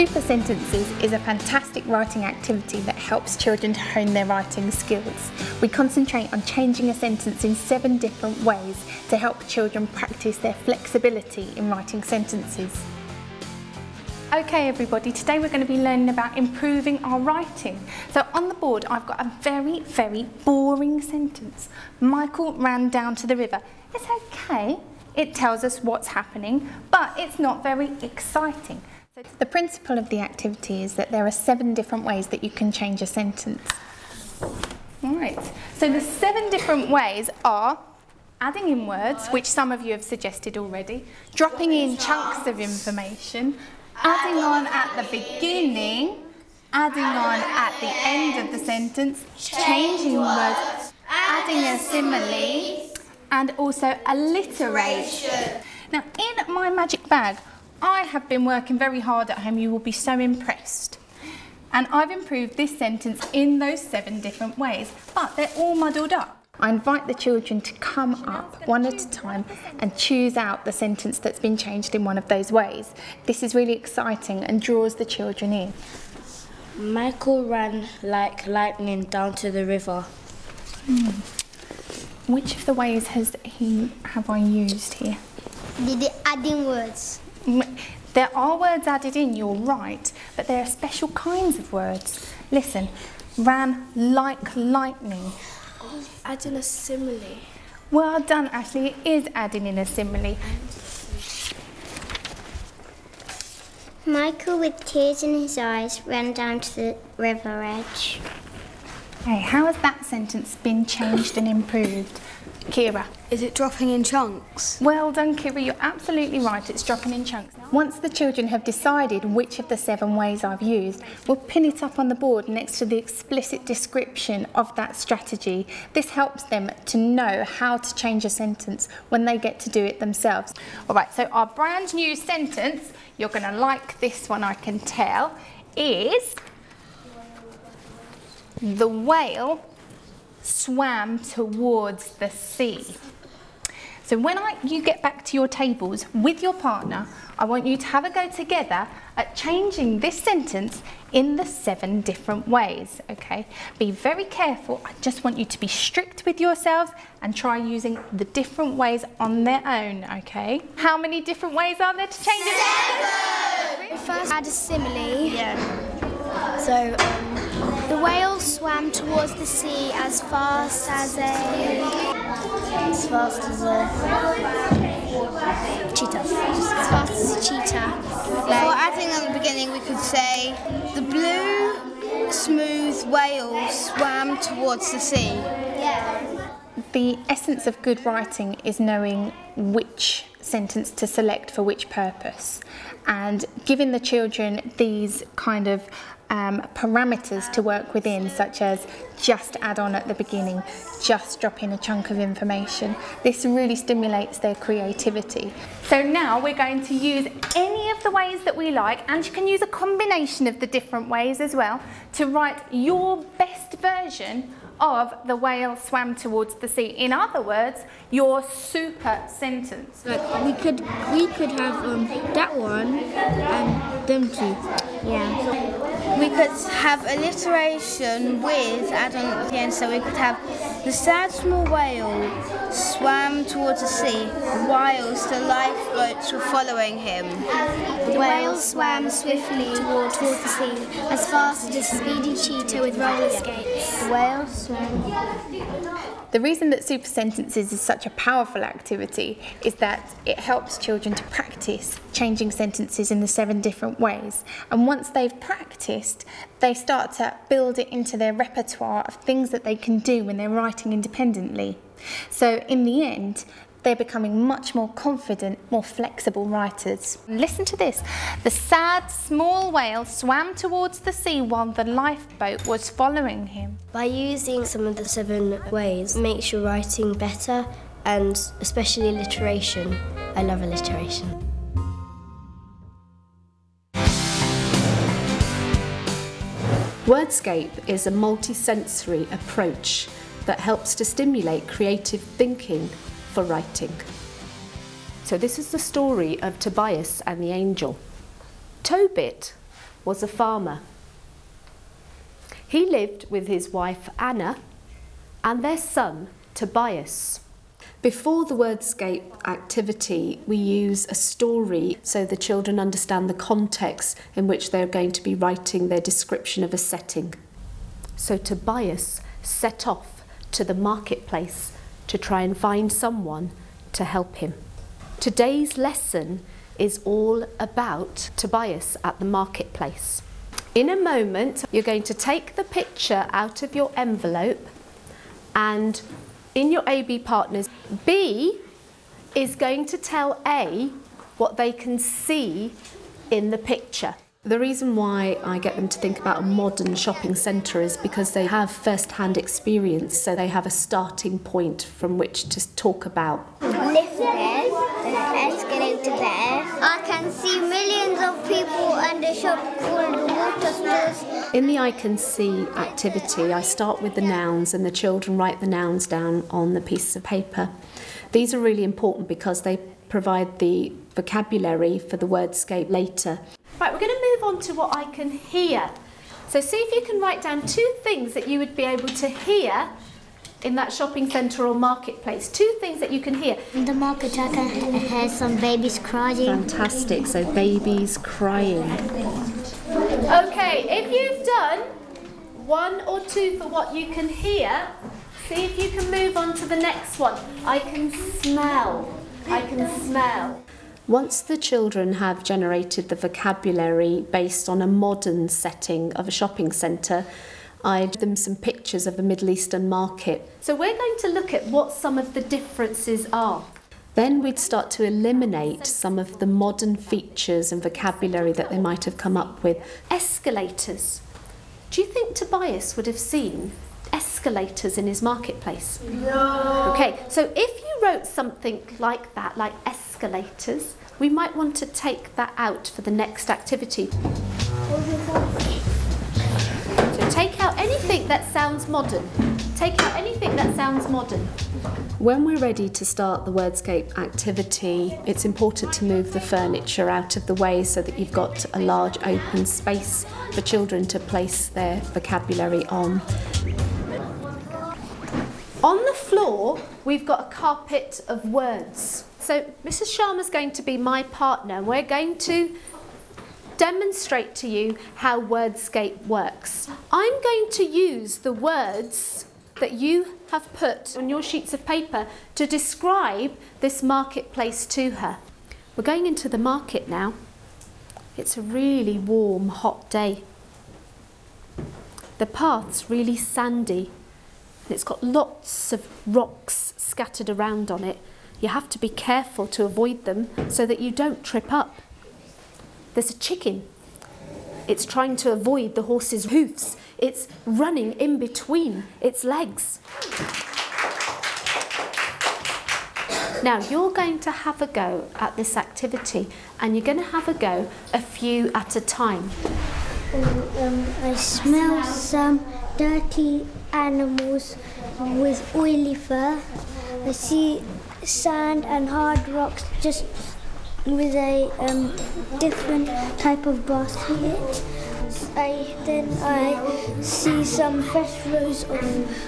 Super Sentences is a fantastic writing activity that helps children to hone their writing skills. We concentrate on changing a sentence in 7 different ways to help children practice their flexibility in writing sentences. Okay everybody, today we're going to be learning about improving our writing. So on the board I've got a very boring sentence. Michael ran down to the river. It's okay, it tells us what's happening, but it's not very exciting. So the principle of the activity is that there are 7 different ways that you can change a sentence. Alright, so the 7 different ways are adding in words, which some of you have suggested already, dropping in chunks of information, adding on at the beginning, adding on at the end of the sentence, changing words, adding a simile, and also alliteration. Now in my magic bag, I have been working very hard at home, you will be so impressed. And I've improved this sentence in those 7 different ways, but they're all muddled up. I invite the children to come up one at a time and choose out the sentence that's been changed in one of those ways. This is really exciting and draws the children in. Michael ran like lightning down to the river. Which of the ways have I used here? The adding words. There are words added in, you're right, but there are special kinds of words. Listen, ran like lightning. Adding a simile. Well done, Ashley, it is adding in a simile. Michael, with tears in his eyes, ran down to the river edge. Hey, how has that sentence been changed and improved? Kira? Is it dropping in chunks? Well done, Kira, you're absolutely right, it's dropping in chunks. Once the children have decided which of the 7 ways I've used, we'll pin it up on the board next to the explicit description of that strategy. This helps them to know how to change a sentence when they get to do it themselves. Alright, so our brand new sentence, you're going to like this one I can tell, is the whale swam towards the sea. So when you get back to your tables with your partner, I want you to have a go together at changing this sentence in the 7 different ways, okay? Be very careful, I just want you to be strict with yourselves and try using the different ways on their own, okay? How many different ways are there to change it? 7! First add a simile. Yeah. So, the whale swam towards the sea as fast as a cheetah. As fast as a cheetah. For adding at the beginning, we could say the blue, smooth whale swam towards the sea. Yeah. The essence of good writing is knowing which sentence to select for which purpose, and giving the children these kind of parameters to work within, such as just add on at the beginning, just drop in a chunk of information. This really stimulates their creativity. So now we're going to use any of the ways that we like, and you can use a combination of the different ways as well, to write your best version of the whale swam towards the sea. In other words, your super sentence. Like we could have that one and them 2. Yeah. We could have alliteration with add-on at the end, so we could have the sad small whale swam towards the sea whilst the lifeboats were following him. The whale swam swiftly towards the sea, as fast as a speedy cheetah with roller skates. The whale swam. The reason that super sentences is such a powerful activity is that it helps children to practice changing sentences in the 7 different ways. And once they've practiced, they start to build it into their repertoire of things that they can do when they're writing independently. So in the end, they're becoming much more confident, more flexible writers. Listen to this. The sad small whale swam towards the sea while the lifeboat was following him. By using some of the 7 ways, makes your writing better, and especially alliteration. I love alliteration. Wordscape is a multi-sensory approach that helps to stimulate creative thinking for writing. So this is the story of Tobias and the angel. Tobit was a farmer. He lived with his wife Anna and their son Tobias. Before the wordscape activity, we use a story so the children understand the context in which they're going to be writing their description of a setting. So Tobias set off to the marketplace to try and find someone to help him. Today's lesson is all about Tobias at the marketplace. In a moment, you're going to take the picture out of your envelope, and in your AB partners, B is going to tell A what they can see in the picture. The reason why I get them to think about a modern shopping centre is because they have first-hand experience, so they have a starting point from which to talk about. Lift there, there's escalator there. I can see millions of people and a shop called Water Stores. In the I Can See activity, I start with the nouns and the children write the nouns down on the piece of paper. These are really important because they provide the vocabulary for the wordscape later. Right, we're going to move on to what I can hear. So see if you can write down 2 things that you would be able to hear in that shopping centre or marketplace. 2 things that you can hear. In the market I can hear some babies crying. Fantastic, so babies crying. Okay, if you've done 1 or 2 for what you can hear, see if you can move on to the next one. I can smell. I can smell. Once the children have generated the vocabulary based on a modern setting of a shopping centre, I give them some pictures of a Middle Eastern market. So we're going to look at what some of the differences are. Then we'd start to eliminate some of the modern features and vocabulary that they might have come up with. Escalators. Do you think Tobias would have seen escalators in his marketplace? No. Okay, so if you wrote something like that, like escalators, we might want to take that out for the next activity. So take out anything that sounds modern. Take out anything that sounds modern. When we're ready to start the wordscape activity, it's important to move the furniture out of the way so that you've got a large open space for children to place their vocabulary on. On the floor, we've got a carpet of words. So Mrs. Sharma's going to be my partner. We're going to demonstrate to you how wordscape works. I'm going to use the words that you have put on your sheets of paper to describe this marketplace to her. We're going into the market now. It's a really warm, hot day. The path's really sandy. It's got lots of rocks scattered around on it. You have to be careful to avoid them so that you don't trip up. There's a chicken. It's trying to avoid the horse's hoofs. It's running in between its legs. Now you're going to have a go at this activity, and you're going to have a go a few at a time. I smell some dirty animals with oily fur. I see sand and hard rocks just with a different type of basket. Then I see some fresh rows of